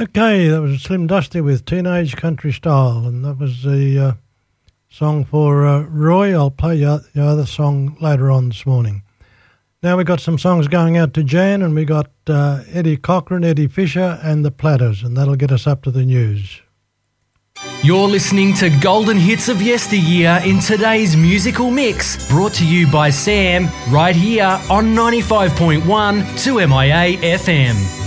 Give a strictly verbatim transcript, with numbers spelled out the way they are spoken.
Okay, that was Slim Dusty with Teenage Country Style, and that was the uh, song for uh, Roy. I'll play you the other song later on this morning. Now we've got some songs going out to Jan, and we got uh, Eddie Cochran, Eddie Fisher, and the Platters, and that'll get us up to the news. You're listening to Golden Hits of Yesteryear in today's musical mix, brought to you by Sam, right here on ninety-five point one two M I A F M.